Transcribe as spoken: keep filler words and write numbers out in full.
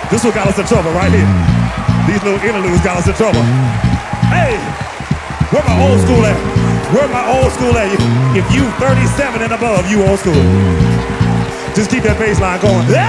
This one got us in trouble right here. These little interludes got us in trouble. Hey, where my old school at? Where my old school at? If you thirty-seven and above, you old school. Just keep that bass line going. Hey!